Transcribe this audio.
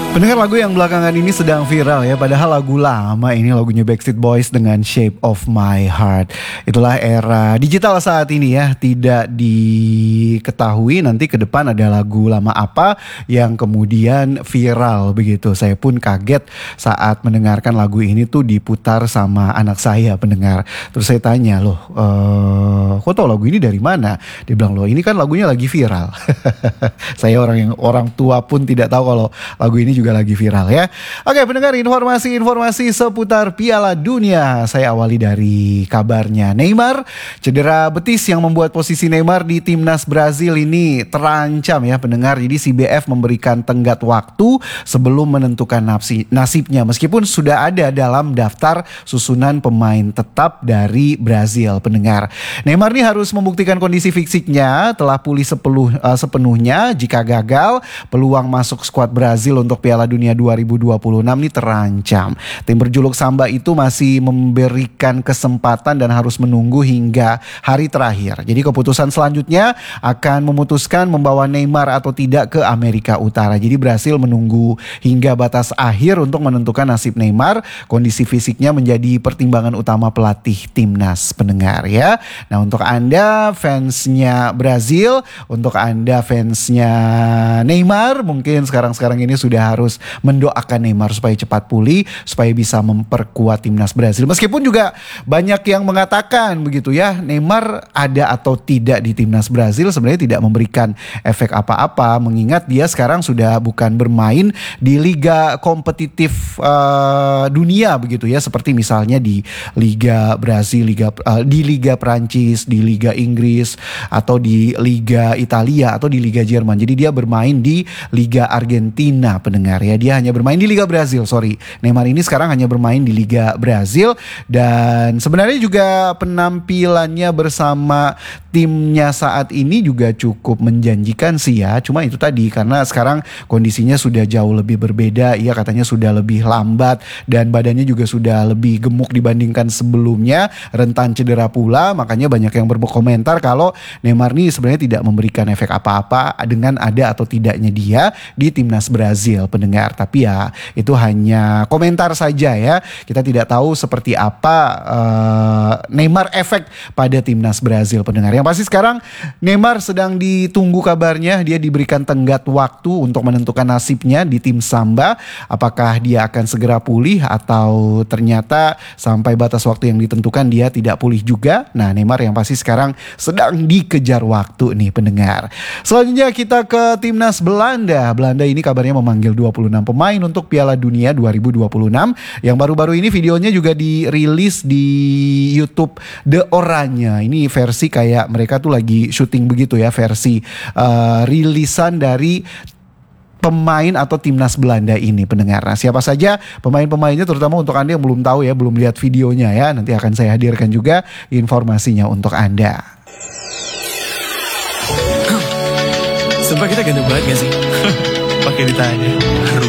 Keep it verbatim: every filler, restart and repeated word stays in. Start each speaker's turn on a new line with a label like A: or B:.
A: Pendengar, lagu yang belakangan ini sedang viral ya. Padahal lagu lama ini, lagunya Backstreet Boys dengan Shape of My Heart. Itulah era digital saat ini ya. Tidak diketahui nanti ke depan ada lagu lama apa yang kemudian viral begitu. Saya pun kaget saat mendengarkan lagu ini tuh diputar sama anak saya, pendengar. Terus saya tanya, loh eh, kok tau lagu ini dari mana? Dia bilang, loh ini kan lagunya lagi viral. Saya orang yang orang tua pun tidak tahu kalau lagu ini juga lagi viral ya. Oke pendengar, informasi-informasi seputar Piala Dunia. Saya awali dari kabarnya Neymar. Cedera betis yang membuat posisi Neymar di timnas Brazil ini terancam ya pendengar. Jadi C B F memberikan tenggat waktu sebelum menentukan nasibnya. Meskipun sudah ada dalam daftar susunan pemain tetap dari Brazil pendengar. Neymar ini harus membuktikan kondisi fisiknya telah pulih sepenuh, uh, sepenuhnya. Jika gagal, peluang masuk skuad Brazil untuk Piala Dunia dua ribu dua puluh enam ini terancam. Tim berjuluk Samba itu masih memberikan kesempatan dan harus menunggu hingga hari terakhir. Jadi keputusan selanjutnya akan memutuskan membawa Neymar atau tidak ke Amerika Utara. Jadi Brasil menunggu hingga batas akhir untuk menentukan nasib Neymar. Kondisi fisiknya menjadi pertimbangan utama pelatih timnas pendengar ya. Nah untuk Anda fansnya Brazil, untuk Anda fansnya Neymar, mungkin sekarang-sekarang ini sudah harus mendoakan Neymar supaya cepat pulih, supaya bisa memperkuat timnas Brazil. Meskipun juga banyak yang mengatakan begitu ya, Neymar ada atau tidak di timnas Brazil sebenarnya tidak memberikan efek apa-apa, mengingat dia sekarang sudah bukan bermain di liga kompetitif uh, dunia begitu ya, seperti misalnya di Liga Brazil, Liga uh, di Liga Prancis, di Liga Inggris, atau di Liga Italia, atau di Liga Jerman. Jadi dia bermain di Liga Argentina pendengar ya. Dia hanya bermain di Liga Brazil, sorry. Neymar ini sekarang hanya bermain di Liga Brazil. Dan sebenarnya juga penampilannya bersama timnya saat ini juga cukup menjanjikan sih ya. Cuma itu tadi, karena sekarang kondisinya sudah jauh lebih berbeda. Ia katanya sudah lebih lambat dan badannya juga sudah lebih gemuk dibandingkan sebelumnya. Rentan cedera pula, makanya banyak yang berkomentar kalau Neymar ini sebenarnya tidak memberikan efek apa-apa dengan ada atau tidaknya dia di timnas Brazil pendengar. Tapi ya itu hanya komentar saja ya. Kita tidak tahu seperti apa uh, Neymar efek pada timnas Brazil pendengar. Yang pasti sekarang Neymar sedang ditunggu kabarnya. Dia diberikan tenggat waktu untuk menentukan nasibnya di tim Samba. Apakah dia akan segera pulih atau ternyata sampai batas waktu yang ditentukan dia tidak pulih juga. Nah Neymar yang pasti sekarang sedang dikejar waktu nih pendengar. Selanjutnya kita ke timnas Belanda. Belanda ini kabarnya memanggil dua puluh enam pemain untuk Piala Dunia dua ribu dua puluh enam. Yang baru-baru ini videonya juga dirilis di YouTube The Oranje. Ini versi kayak mereka tuh lagi syuting begitu ya, versi uh, rilisan dari pemain atau timnas Belanda ini pendengar. Nah, siapa saja pemain-pemainnya, terutama untuk Anda yang belum tahu ya, belum lihat videonya ya, nanti akan saya hadirkan juga informasinya untuk Anda.
B: Sumpah kita ganteng banget gak sih? Pakai ditanya. Haru.